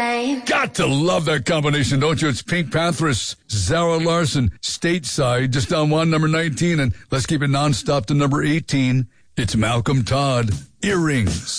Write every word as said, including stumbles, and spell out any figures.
same. Got to love that combination, don't you? It's Pink Panthers, Zara Larson, Stateside, just down one, number nineteen, and let's keep it nonstop to number eighteen. It's Malcolm Todd, Earrings.